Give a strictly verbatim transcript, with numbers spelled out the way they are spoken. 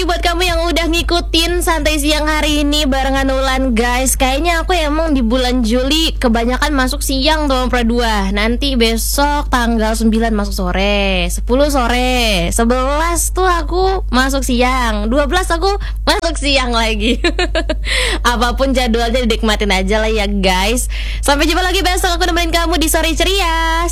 lagi buat kamu yang udah ngikutin Santai Siang hari ini barengan Ulan guys. Kayaknya aku emang di bulan Juli kebanyakan masuk siang tuh per dua. Nanti besok tanggal sembilan masuk sore, sepuluh sore, sebelas tuh aku masuk siang, dua belas aku masuk siang lagi. Apapun jadwalnya dinikmatin aja lah ya guys. Sampai jumpa lagi besok, aku nemenin kamu di Sore Ceria.